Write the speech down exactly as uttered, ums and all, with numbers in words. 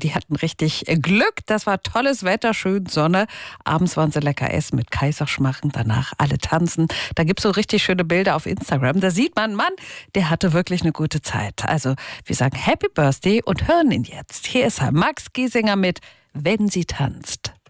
die hatten richtig Glück. Das war tolles Wetter, schön Sonne. Abends waren sie lecker essen mit Kaiserschmarrn, danach alle tanzen. Da gibt's so richtig schöne Bilder auf Instagram. Da sieht man, Mann, der hatte wirklich eine gute Zeit. Also wir sagen Happy Birthday und hören ihn jetzt. Hier ist er, Max Giesinger mit Wenn sie tanzt.